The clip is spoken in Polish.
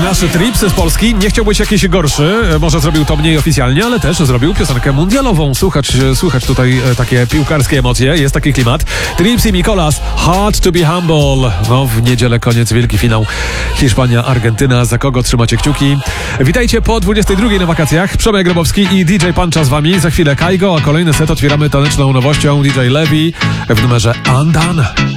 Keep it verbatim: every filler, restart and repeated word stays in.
Nasz Tripsy z Polski nie chciał być jakiś gorszy, może zrobił to mniej oficjalnie, ale też zrobił piosenkę mundialową. Słuchać, słuchać tutaj takie piłkarskie emocje, jest taki klimat. Trips i Mikolas, Hard to be humble. No, w niedzielę koniec, wielki finał Hiszpania, Argentyna. Za kogo trzymacie kciuki? Witajcie po dwudziestej drugiej na wakacjach. Przemek Grabowski i D J Puncha z wami. Za chwilę Kaigo, a kolejny set otwieramy taneczną nowością D J Levi w numerze Undone.